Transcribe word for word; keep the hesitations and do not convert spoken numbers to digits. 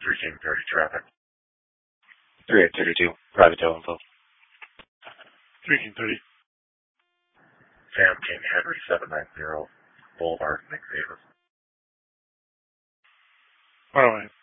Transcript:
three King thirty traffic. three eight thirty-two, private tail info. three King thirty. Sam King Henry seven nine zero, Boulevard, Nick Davis. Far away.